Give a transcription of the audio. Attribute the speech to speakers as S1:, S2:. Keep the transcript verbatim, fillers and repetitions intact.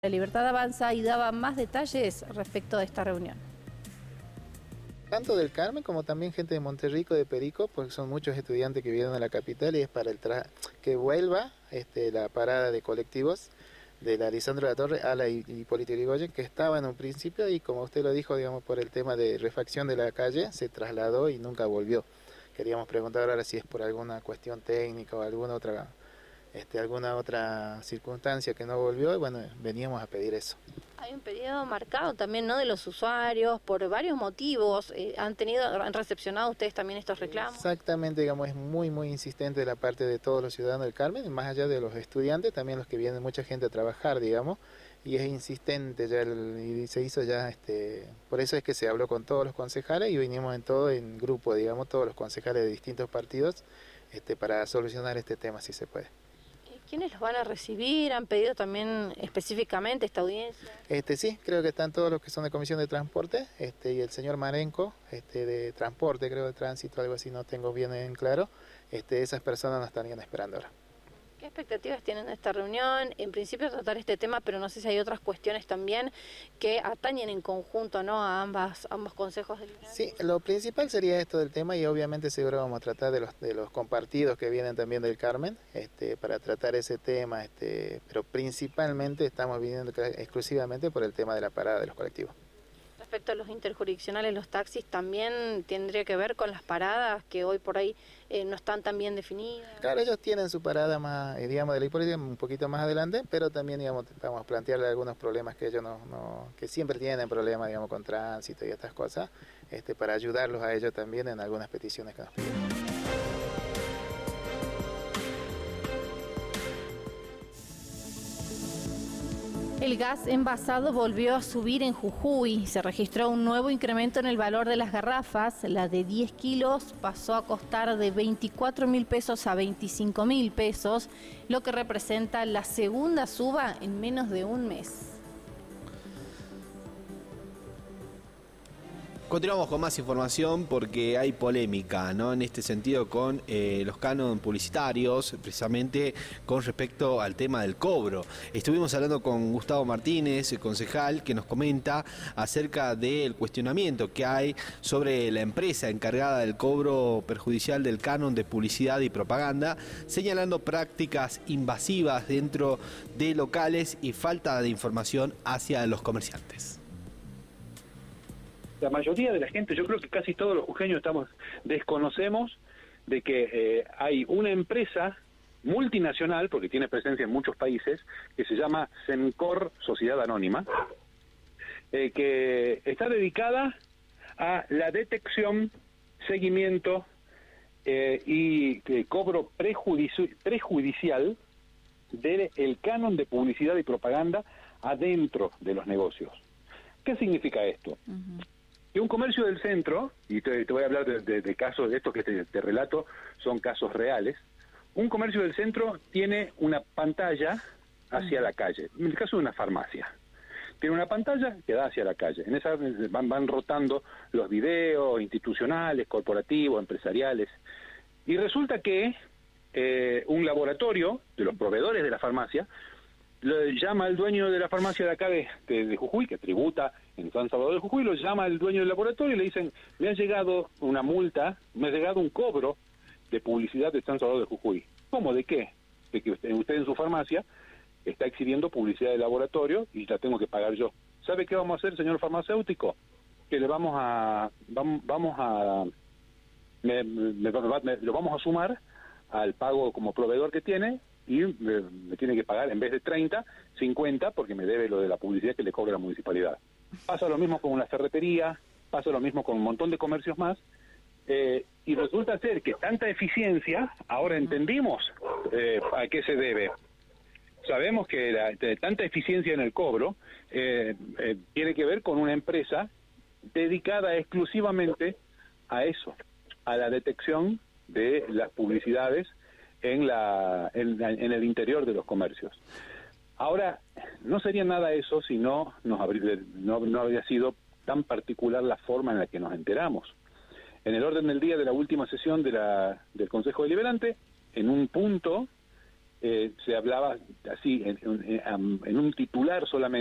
S1: La Libertad Avanza y daba más detalles respecto de esta reunión.
S2: Tanto del Carmen como también gente de Monterrico, de Perico, porque son muchos estudiantes que vienen a la capital y es para el tra que vuelva este, la parada de colectivos de la Lisandro de la Torre a la Hipólito Yrigoyen, que estaba en un principio y como usted lo dijo, digamos, por el tema de refacción de la calle, se trasladó y nunca volvió. Queríamos preguntar ahora si es por alguna cuestión técnica o alguna otra Este, alguna otra circunstancia que no volvió, y bueno, veníamos a pedir eso.
S1: Hay un pedido marcado también, ¿no?, de los usuarios, por varios motivos. Eh, ¿Han tenido, han recepcionado ustedes también estos reclamos?
S2: Exactamente, digamos, es muy, muy insistente de la parte de todos los ciudadanos del Carmen, y más allá de los estudiantes, también los que vienen mucha gente a trabajar, digamos, y es insistente ya, el, y se hizo ya, este, por eso es que se habló con todos los concejales y vinimos en todo, en grupo, digamos, todos los concejales de distintos partidos, este, para solucionar este tema si se puede.
S1: ¿Quiénes los van a recibir? ¿Han pedido también específicamente esta audiencia?
S2: Este sí, creo que están todos los que son de Comisión de Transporte, este y el señor Marenco, este de Transporte, creo de Tránsito, algo así, no tengo bien en claro. Este, esas personas nos estarían esperando ahora.
S1: ¿Qué expectativas tienen de esta reunión? En principio tratar este tema, pero no sé si hay otras cuestiones también que atañen en conjunto, ¿no?, a ambas, ambos consejos deliberantes.
S2: Sí, lo principal sería esto del tema y obviamente seguro vamos a tratar de los de los compartidos que vienen también del Carmen, este, para tratar ese tema, este, pero principalmente estamos viniendo exclusivamente por el tema de la parada de los colectivos.
S1: Respecto a los interjurisdiccionales, los taxis, ¿también tendría que ver con las paradas que hoy por ahí eh, no están tan bien definidas?
S2: Claro, ellos tienen su parada más, eh, digamos, de la Hipólito un poquito más adelante, pero también, digamos, vamos a plantearle algunos problemas que ellos no, no que siempre tienen problemas, digamos, con tránsito y estas cosas, este, para ayudarlos a ellos también en algunas peticiones que nos piden.
S1: El gas envasado volvió a subir en Jujuy. Se registró un nuevo incremento en el valor de las garrafas. La de diez kilos pasó a costar de veinticuatro mil pesos a veinticinco mil pesos, lo que representa la segunda suba en menos de un mes.
S3: Continuamos con más información porque hay polémica, ¿no?, en este sentido con eh, los cánones publicitarios, precisamente con respecto al tema del cobro. Estuvimos hablando con Gustavo Martínez, el concejal, que nos comenta acerca del cuestionamiento que hay sobre la empresa encargada del cobro perjudicial del canon de publicidad y propaganda, señalando prácticas invasivas dentro de locales y falta de información hacia los comerciantes.
S4: La mayoría de la gente, yo creo que casi todos los jujeños estamos, desconocemos de que eh, hay una empresa multinacional, porque tiene presencia en muchos países, que se llama Semcor Sociedad Anónima, eh, que está dedicada a la detección, seguimiento eh, y eh, cobro prejudici- prejudicial del canon de publicidad y propaganda adentro de los negocios. ¿Qué significa esto? Uh-huh. Que un comercio del centro, y te, te voy a hablar de, de, de casos de estos que te, te relato, son casos reales. Un comercio del centro tiene una pantalla hacia la calle, en el caso de una farmacia. Tiene una pantalla que da hacia la calle. En esa van, van rotando los videos institucionales, corporativos, empresariales. Y resulta que eh, un laboratorio de los proveedores de la farmacia le llama al dueño de la farmacia de acá de, de, de Jujuy, que tributa en San Salvador de Jujuy, lo llama al dueño del laboratorio y le dicen, me ha llegado una multa, me ha llegado un cobro de publicidad de San Salvador de Jujuy. ¿Cómo? ¿De qué? De que usted, usted en su farmacia está exhibiendo publicidad de laboratorio y la tengo que pagar yo. ¿Sabe qué vamos a hacer, señor farmacéutico? Que le vamos a... vamos, vamos a... Me, me, me, lo vamos a sumar al pago como proveedor que tiene y me, me tiene que pagar en vez de treinta, cincuenta, porque me debe lo de la publicidad que le cobra la municipalidad. Pasa lo mismo con una ferretería, pasa lo mismo con un montón de comercios más, eh, y resulta ser que tanta eficiencia, ahora entendimos eh, a qué se debe. Sabemos que la, de tanta eficiencia en el cobro eh, eh, tiene que ver con una empresa dedicada exclusivamente a eso, a la detección de las publicidades en la en, en el interior de los comercios. Ahora, no sería nada eso si no nos habría, no, no habría sido tan particular la forma en la que nos enteramos. En el orden del día de la última sesión de la, del Consejo Deliberante, en un punto eh, se hablaba así, en, en, en un titular solamente,